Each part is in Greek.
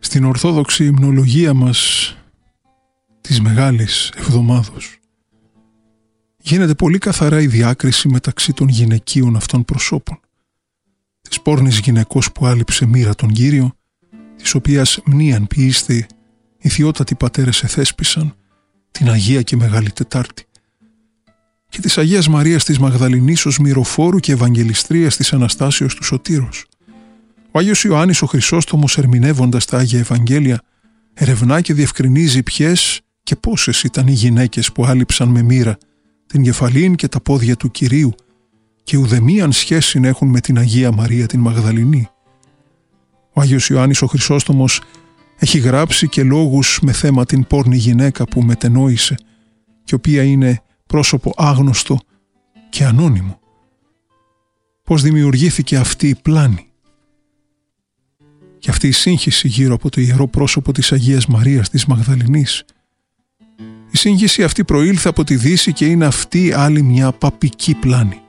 Στην Ορθόδοξη υμνολογία μας της Μεγάλης Εβδομάδος γίνεται πολύ καθαρά η διάκριση μεταξύ των γυναικείων αυτών προσώπων, της πόρνης γυναικός που άλειψε μοίρα τον Κύριο, της οποίας μνήαν ποιήστε οι θειότατοι πατέρες εθέσπισαν την Αγία και Μεγάλη Τετάρτη, και της Αγίας Μαρίας της Μαγδαληνής ως μυροφόρου και Ευαγγελιστρίας της Αναστάσεως του Σωτήρος. Ο Άγιος Ιωάννης ο Χρυσόστομος, ερμηνεύοντας τα Άγια Ευαγγέλια, ερευνά και διευκρινίζει ποιες και πόσες ήταν οι γυναίκες που άλειψαν με μοίρα την κεφαλήν και τα πόδια του Κυρίου και ουδεμίαν σχέση έχουν με την Αγία Μαρία την Μαγδαληνή. Ο Άγιος Ιωάννης ο Χρυσόστομος έχει γράψει και λόγους με θέμα την πόρνη γυναίκα που μετενόησε και οποία είναι πρόσωπο άγνωστο και ανώνυμο. Πώς δημιουργήθηκε αυτή η πλάνη και αυτή η σύγχυση γύρω από το ιερό πρόσωπο της Αγίας Μαρίας της Μαγδαληνής. Η σύγχυση αυτή προήλθε από τη Δύση και είναι αυτή άλλη μια παπική πλάνη.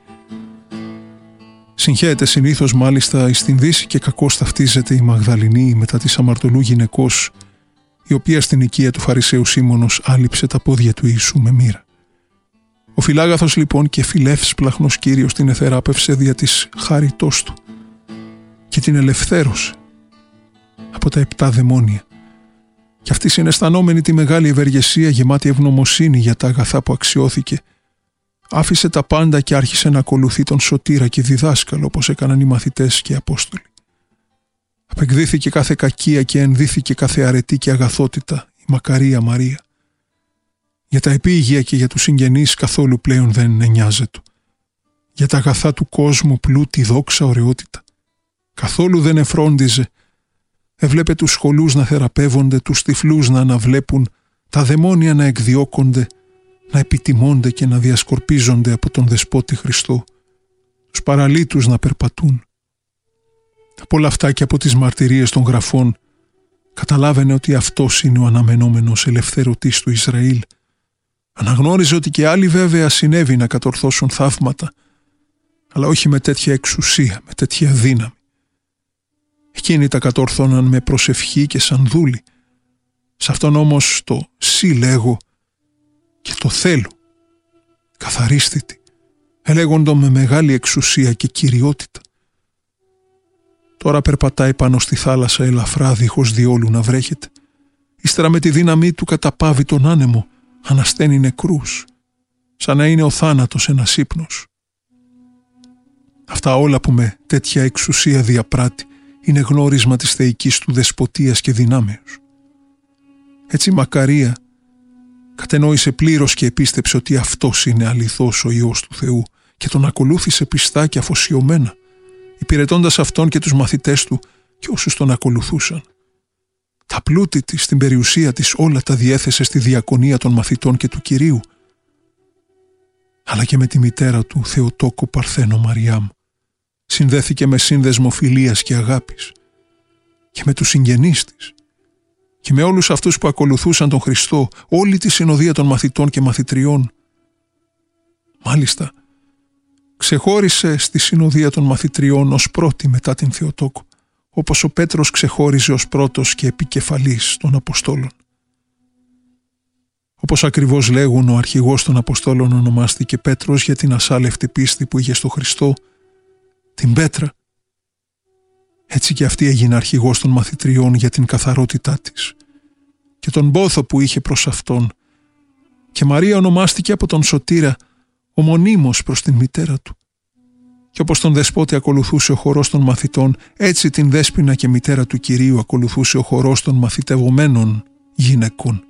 Συγχέεται συνήθως μάλιστα στην Δύση και κακώς ταυτίζεται η Μαγδαληνή μετά της αμαρτωλού γυναικός, η οποία στην οικία του Φαρισαίου Σίμωνος άλειψε τα πόδια του Ιησού με μοίρα. Ο Φιλάγαθος λοιπόν και φιλεύσπλαχνος Κύριος την εθεράπευσε δια της χάριτός του και την ελευθέρωσε από τα 7 δαιμόνια. Και αυτή συναισθανόμενη τη μεγάλη ευεργεσία, γεμάτη ευγνωμοσύνη για τα αγαθά που αξιώθηκε, άφησε τα πάντα και άρχισε να ακολουθεί τον σωτήρα και διδάσκαλο όπως έκαναν οι μαθητές και οι Απόστολοι. Απεκδίθηκε κάθε κακία και ενδύθηκε κάθε αρετή και αγαθότητα η μακαρία Μαρία. Για τα επίγεια και για τους συγγενείς καθόλου πλέον δεν νοιάζεται. Για τα αγαθά του κόσμου πλούτη, δόξα, ωραιότητα. Καθόλου δεν εφρόντιζε. Έβλεπε τους σχολούς να θεραπεύονται, τους τυφλούς να αναβλέπουν, τα δαιμόνια να εκδιώκονται, να επιτιμώνται και να διασκορπίζονται από τον Δεσπότη Χριστό, τους παραλύτους να περπατούν. Από όλα αυτά και από τις μαρτυρίες των γραφών καταλάβαινε ότι αυτός είναι ο αναμενόμενος ελευθερωτής του Ισραήλ. Αναγνώριζε ότι και άλλοι βέβαια συνέβη να κατορθώσουν θαύματα, αλλά όχι με τέτοια εξουσία, με τέτοια δύναμη. Εκείνοι τα κατόρθωναν με προσευχή και σαν δούλοι. Σε αυτόν όμως το συλλέγω και το θέλω, καθαρίστητη, ελέγοντο με μεγάλη εξουσία και κυριότητα. Τώρα περπατάει πάνω στη θάλασσα ελαφρά δίχως διόλου να βρέχεται. Ύστερα με τη δύναμή του καταπάβει τον άνεμο, ανασταίνει νεκρούς, σαν να είναι ο θάνατος ένας ύπνος. Αυτά όλα που με τέτοια εξουσία διαπράττει είναι γνώρισμα της θεϊκής του δεσποτείας και δυνάμεως. Έτσι η Μακαρία κατενόησε πλήρως και επίστεψε ότι αυτός είναι αληθώς ο Υιός του Θεού και τον ακολούθησε πιστά και αφοσιωμένα, υπηρετώντας αυτόν και τους μαθητές του και όσους τον ακολουθούσαν. Τα πλούτη της, την περιουσία της, όλα τα διέθεσε στη διακονία των μαθητών και του Κυρίου, αλλά και με τη μητέρα του Θεοτόκο Παρθένο Μαριάμ συνδέθηκε με σύνδεσμο φιλίας και αγάπης, και με τους συγγενείς της και με όλους αυτούς που ακολουθούσαν τον Χριστό, όλη τη συνοδεία των μαθητών και μαθητριών. Μάλιστα, ξεχώρισε στη συνοδεία των μαθητριών ως πρώτη μετά την Θεοτόκο, όπως ο Πέτρος ξεχώριζε ως πρώτος και επικεφαλής των Αποστόλων. Όπως ακριβώς λέγουν, ο αρχηγός των Αποστόλων ονομάστηκε Πέτρος για την ασάλευτη πίστη που είχε στο Χριστό, την Πέτρα. Έτσι και αυτή έγινε αρχηγός των μαθητριών για την καθαρότητά της και τον πόθο που είχε προς αυτόν, και Μαρία ονομάστηκε από τον Σωτήρα ομονίμως προς την μητέρα του. Και όπως τον Δεσπότη ακολουθούσε ο χορός των μαθητών, έτσι την Δέσποινα και μητέρα του Κυρίου ακολουθούσε ο χορός των μαθητευομένων γυναικών.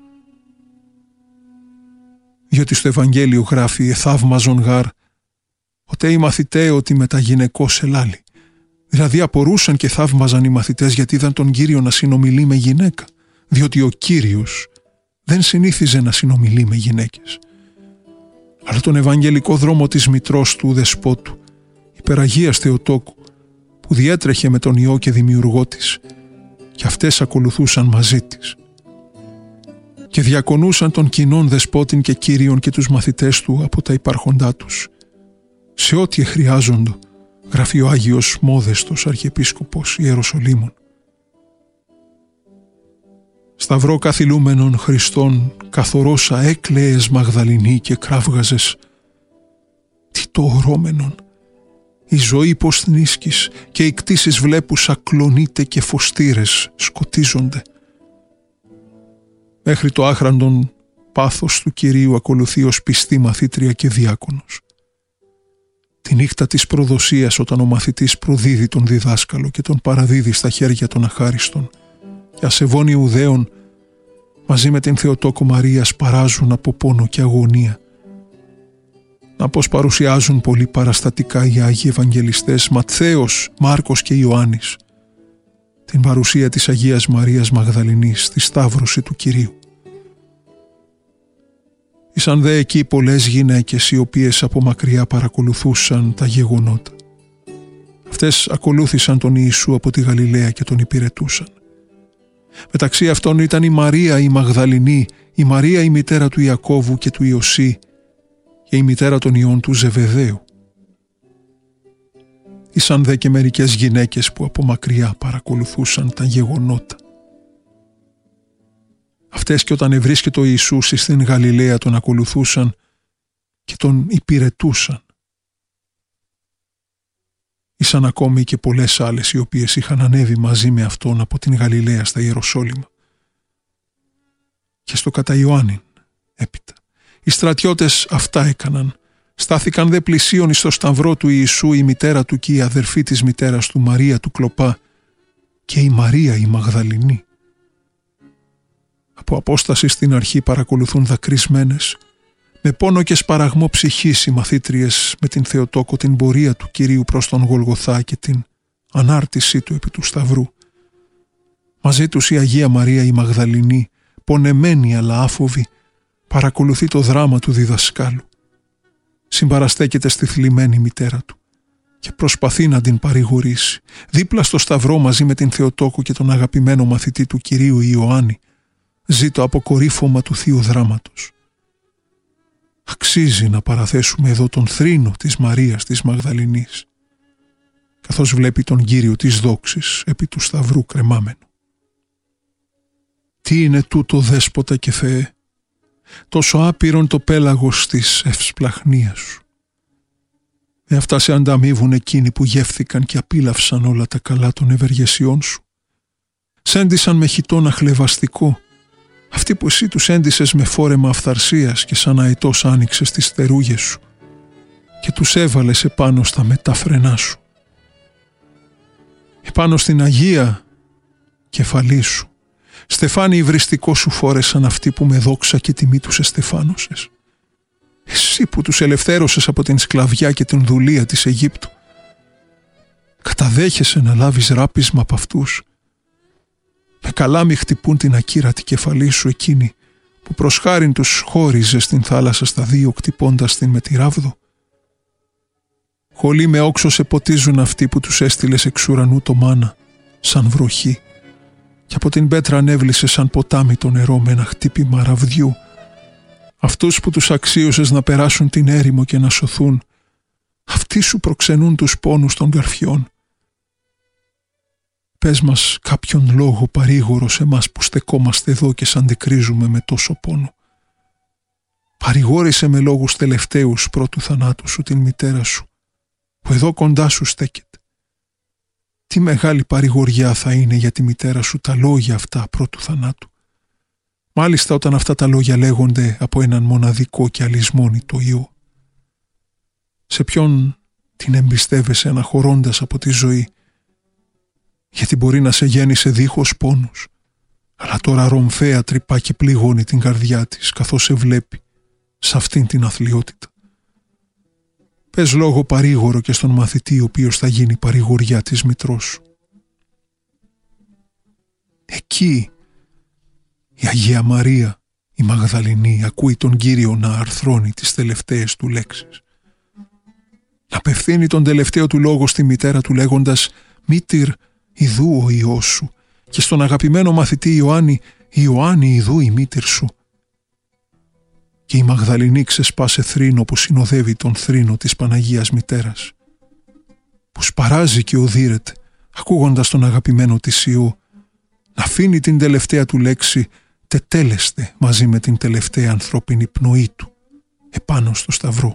Διότι στο Ευαγγέλιο γράφει «Εθαύμαζον γάρ, οτέ οι μαθηταί ότι μετά γυναικός ελάλη». Δηλαδή απορούσαν και θαύμαζαν οι μαθητές γιατί είδαν τον Κύριο να συνομιλεί με γυναίκα, διότι ο Κύριος δεν συνήθιζε να συνομιλεί με γυναίκες. Αλλά τον ευαγγελικό δρόμο της μητρός του Δεσπότου, υπεραγίας Θεοτόκου, που διέτρεχε με τον Υιό και δημιουργό της, και αυτές ακολουθούσαν μαζί της. Και διακονούσαν τον κοινών Δεσπότην και Κύριον και τους μαθητές του από τα υπάρχοντά τους. Σε ό,τι χρειάζοντο, γράφει ο Άγιος Μόδεστος Αρχιεπίσκοπος Ιεροσολύμων. σταυρό καθυλούμενον Χριστόν, καθορώσα έκλαιες Μαγδαληνή και κράβγαζες. Τι το ορώμενον, η ζωή πως νίσκεις και οι κτήσεις βλέπουσα κλονείται και φωστήρες σκοτίζονται. Μέχρι το άχραντον πάθος του Κυρίου ακολουθεί ως πιστή μαθήτρια και διάκονος. Τη νύχτα της προδοσίας, όταν ο μαθητής προδίδει τον διδάσκαλο και τον παραδίδει στα χέρια των αχάριστων, και ασεβών Ιουδαίων μαζί με την Θεοτόκο Μαρία σπαράζουν από πόνο και αγωνία. Να πως παρουσιάζουν πολύ παραστατικά οι Άγιοι Ευαγγελιστές Ματθαίος, Μάρκος και Ιωάννης την παρουσία της Αγίας Μαρίας Μαγδαληνής στη σταύρωση του Κυρίου. Ήσαν δε εκεί πολλές γυναίκες οι οποίες από μακριά παρακολουθούσαν τα γεγονότα. Αυτές ακολούθησαν τον Ιησού από τη Γαλιλαία και τον υπηρετούσαν. Μεταξύ αυτών ήταν η Μαρία η Μαγδαληνή, η Μαρία η μητέρα του Ιακώβου και του Ιωσή και η μητέρα των ιών του Ζεβεδαίου. Ήσαν δε και μερικές γυναίκες που από μακριά παρακολουθούσαν τα γεγονότα. Αυτές και όταν ευρίσκεται ο Ιησούς στην Γαλιλαία τον ακολουθούσαν και τον υπηρετούσαν. Ήσαν ακόμη και πολλές άλλες οι οποίες είχαν ανέβει μαζί με αυτόν από την Γαλιλαία στα Ιεροσόλυμα. Και στο κατά Ιωάννην έπειτα. Οι στρατιώτες αυτά έκαναν. Στάθηκαν δε πλησίον στο σταυρό του Ιησού η μητέρα του και η αδερφή της μητέρας του Μαρία του Κλοπά και η Μαρία η Μαγδαληνή. Από απόσταση στην αρχή παρακολουθούν δακρυσμένες, με πόνο και σπαραγμό ψυχής οι μαθήτριες με την Θεοτόκο την πορεία του Κυρίου προς τον Γολγοθά και την ανάρτησή του επί του σταυρού. Μαζί τους η Αγία Μαρία η Μαγδαληνή, πονεμένη αλλά άφοβη, παρακολουθεί το δράμα του διδασκάλου. Συμπαραστέκεται στη θλιμμένη μητέρα του και προσπαθεί να την παρηγορήσει. Δίπλα στο σταυρό μαζί με την Θεοτόκο και τον αγαπημένο μαθητή του Κυρίου Ιωάννη ζει το αποκορύφωμα του Θείου Δράματος. Αξίζει να παραθέσουμε εδώ τον θρήνο της Μαρίας της Μαγδαληνής, καθώς βλέπει τον Κύριο της δόξης επί του σταυρού κρεμάμενο. Τι είναι τούτο Δέσποτα και Θεέ, τόσο άπειρον το πέλαγος της ευσπλαχνίας σου. Με αυτά σε ανταμείβουν εκείνοι που γεύθηκαν και απίλαυσαν όλα τα καλά των ευεργεσιών σου. Σέντισαν με χιτώνα χλευαστικό, αυτοί που εσύ τους έντισες με φόρεμα αυθαρσίας και σαν αετός άνοιξες τις θερούγες σου και τους έβαλες επάνω στα μετάφρενά σου. Επάνω στην Αγία κεφαλή σου, στεφάνι υβριστικό σου φόρεσαν αυτοί που με δόξα και τιμή τους εστεφάνωσες. Εσύ που τους ελευθέρωσες από την σκλαβιά και την δουλεία της Αιγύπτου, καταδέχεσαι να λάβεις ράπισμα από αυτούς. Με καλάμι χτυπούν την ακύρατη κεφαλή σου εκείνη που προς χάριν τους χώριζε στην θάλασσα στα δύο κτυπώντας την με τη ράβδο. Χολοί με όξο σε ποτίζουν αυτοί που τους έστειλες εξ ουρανού το μάνα σαν βροχή και από την πέτρα ανέβλησε σαν ποτάμι το νερό με ένα χτύπημα ραβδιού. Αυτούς που τους αξίωσες να περάσουν την έρημο και να σωθούν, αυτοί σου προξενούν τους πόνους των καρφιών. Πες μας κάποιον λόγο παρήγορο σε εμάς που στεκόμαστε εδώ και σ' αντικρίζουμε με τόσο πόνο. Παρηγόρησε με λόγους τελευταίους πρώτου θανάτου σου την μητέρα σου, που εδώ κοντά σου στέκεται. Τι μεγάλη παρηγοριά θα είναι για τη μητέρα σου τα λόγια αυτά πρώτου θανάτου. Μάλιστα όταν αυτά τα λόγια λέγονται από έναν μοναδικό και αλυσμόνητο Υιό. Σε ποιον την εμπιστεύεσαι αναχωρώντας από τη ζωή, γιατί μπορεί να σε γέννησε δίχως πόνους, αλλά τώρα ρομφαία τρυπά και πληγώνει την καρδιά της καθώς σε βλέπει σε αυτήν την αθλιότητα. Πες λόγο παρήγορο και στον μαθητή ο οποίος θα γίνει παρηγοριά της μητρός σου. Εκεί η Αγία Μαρία η Μαγδαληνή ακούει τον Κύριο να αρθρώνει τις τελευταίες του λέξεις. Να απευθύνει τον τελευταίο του λόγο στη μητέρα του λέγοντας «Μήτηρ, ιδού ο Υιός σου» και στον αγαπημένο μαθητή Ιωάννη «Ιωάννη, ιδού η μήτηρ σου». Και η Μαγδαληνή ξεσπάσε θρήνο που συνοδεύει τον θρήνο της Παναγίας Μητέρας, που σπαράζει και οδύρεται ακούγοντας τον αγαπημένο της Υιό να αφήνει την τελευταία του λέξη τετέλεστε μαζί με την τελευταία ανθρώπινη πνοή του επάνω στο σταυρό.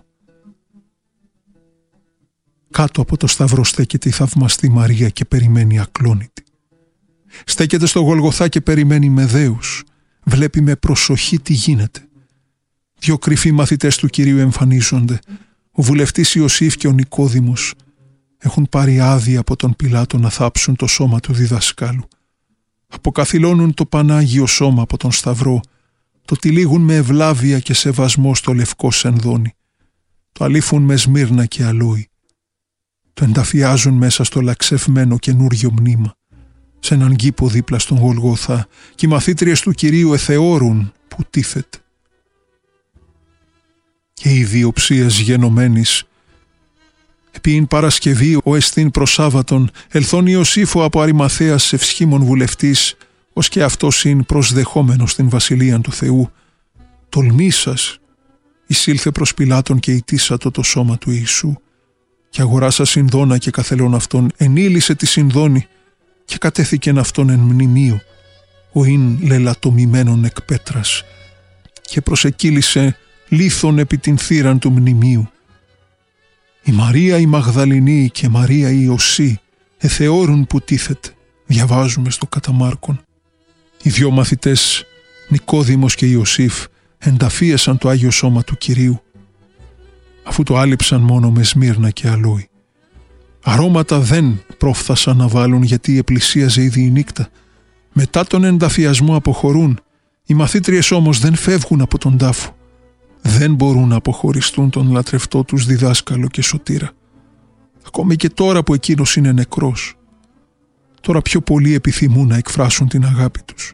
Κάτω από το σταυρό στέκεται η θαυμαστή Μαρία και περιμένει ακλόνητη. Στέκεται στο Γολγοθά και περιμένει με δέους. Βλέπει με προσοχή τι γίνεται. 2 κρυφοί μαθητές του Κυρίου εμφανίζονται. Ο βουλευτής Ιωσήφ και ο Νικόδημος έχουν πάρει άδεια από τον Πιλάτο να θάψουν το σώμα του διδασκάλου. Αποκαθιλώνουν το Πανάγιο σώμα από τον σταυρό. Το τυλίγουν με ευλάβεια και σεβασμό στο λευκό σενδόνι. Το αλήφουν με σμύρνα και αλόι. Το ενταφιάζουν μέσα στο λαξευμένο καινούριο μνήμα, σε έναν κήπο δίπλα στον Γολγοθά, και οι μαθήτριες του Κυρίου εθεώρουν που τίθεται. Και οι διοψίες γενομένης, επίην Παρασκευή ο εστίν προσάβατον, ελθόν Ιωσήφο από Αριμαθέας ευσχήμων βουλευτής, ως και αυτός ειν προσδεχόμενος στην βασιλείαν του Θεού, τολμήσας, εισήλθε προς Πιλάτων και ητήσατο το σώμα του Ιησού, και αγοράσα συνδόνα και καθελών αυτών ενήλυσε τη συνδόνη και κατέθηκεν αυτόν εν μνημείο, ο ειν λελατομημένον εκ πέτρας, και προσεκύλησε λίθον επί την θύραν του μνημείου. Η Μαρία η Μαγδαληνή και Μαρία η Ιωσή εθεώρουν που τίθεται, διαβάζουμε στο Καταμάρκον. Οι 2 μαθητές, Νικόδημος και Ιωσήφ, ενταφίεσαν το Άγιο Σώμα του Κυρίου, αφού το άλυψαν μόνο με σμύρνα και αλόι. Αρώματα δεν πρόφθασαν να βάλουν, γιατί επλησίαζε ήδη η νύχτα. Μετά τον ενταφιασμό αποχωρούν. Οι μαθήτριες όμως δεν φεύγουν από τον τάφο. Δεν μπορούν να αποχωριστούν τον λατρευτό τους διδάσκαλο και σωτήρα. Ακόμη και τώρα που εκείνος είναι νεκρός. Τώρα πιο πολύ επιθυμούν να εκφράσουν την αγάπη τους.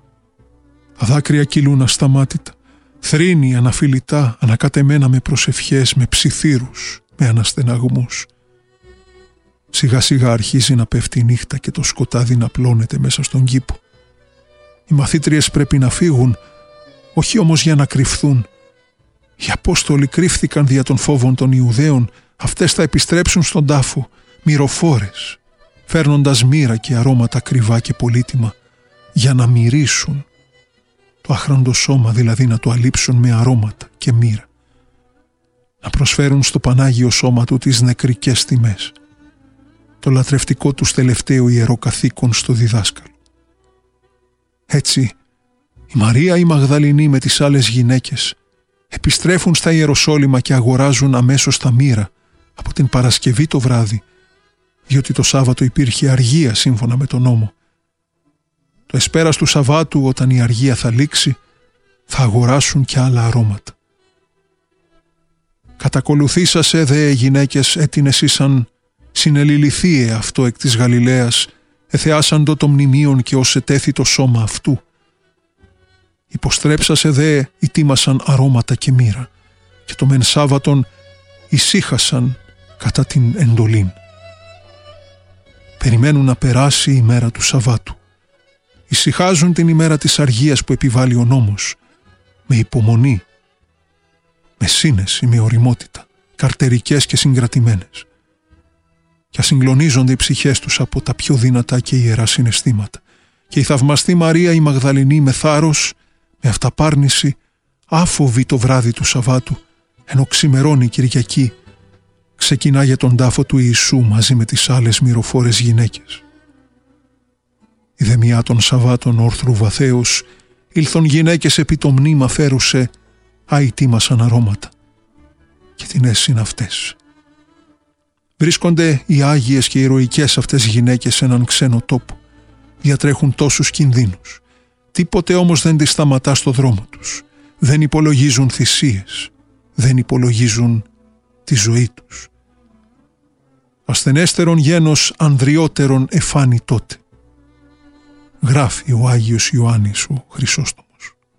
Τα δάκρυα κυλούν ασταμάτητα. Θρήνη αναφιλητά, ανακατεμένα με προσευχές, με ψιθύρους, με αναστεναγμούς. Σιγά σιγά αρχίζει να πέφτει η νύχτα και το σκοτάδι να πλώνεται μέσα στον κήπο. Οι μαθήτριες πρέπει να φύγουν, όχι όμως για να κρυφθούν. Οι Απόστολοι κρύφθηκαν δια των φόβων των Ιουδαίων, αυτές θα επιστρέψουν στον τάφο, μυροφόρες, φέρνοντας μοίρα και αρώματα κρυβά και πολύτιμα, για να μυρίσουν. Το άχραντο σώμα δηλαδή να το αλείψουν με αρώματα και μοίρα. Να προσφέρουν στο Πανάγιο σώμα του τις νεκρικές τιμές. Το λατρευτικό τους τελευταίο ιερό καθήκον στο διδάσκαλο. Έτσι, η Μαρία η Μαγδαληνή με τις άλλες γυναίκες επιστρέφουν στα Ιεροσόλυμα και αγοράζουν αμέσως τα μοίρα από την Παρασκευή το βράδυ, διότι το Σάββατο υπήρχε αργία σύμφωνα με τον νόμο. Το εσπέρας του Σαββάτου, όταν η αργία θα λήξει, θα αγοράσουν κι άλλα αρώματα. Κατακολουθήσασε δε γυναίκες έτεινες ήσαν συνελιληθείε αυτό εκ της Γαλιλαίας, εθεάσαντο το μνημείον και ως ετέθη το σώμα αυτού. Υποστρέψασε δε ητίμασαν αρώματα και μοίρα, και το μεν Σάββατον ησύχασαν κατά την εντολήν. Περιμένουν να περάσει η μέρα του Σαββάτου. Ησυχάζουν την ημέρα της αργίας που επιβάλλει ο νόμος, με υπομονή, με σύνεση, με ωριμότητα, καρτερικές και συγκρατημένες. Και ασυγκλονίζονται οι ψυχές τους από τα πιο δυνατά και ιερά συναισθήματα. Και η θαυμαστή Μαρία η Μαγδαληνή με θάρρος, με αυταπάρνηση, άφοβη το βράδυ του Σαββάτου, ενώ ξημερώνει η Κυριακή, ξεκινά για τον τάφο του Ιησού μαζί με τις άλλες μυροφόρες γυναίκες. Η δεμιά των Σαββάτων όρθρου βαθέως, ήλθον γυναίκες επί το μνήμα φέρουσε, αητήμασαν αρώματα. Και την έσυν αυτές. Βρίσκονται οι άγιες και ηρωικές αυτές γυναίκες σε έναν ξένο τόπο. Διατρέχουν τόσους κινδύνους. Τίποτε όμως δεν τις σταματά στο δρόμο τους. Δεν υπολογίζουν θυσίες. Δεν υπολογίζουν τη ζωή τους. Ασθενέστερον γένος ανδριότερον εφάνει τότε. Γράφει ο Άγιος Ιωάννης ο Χρυσόστομος.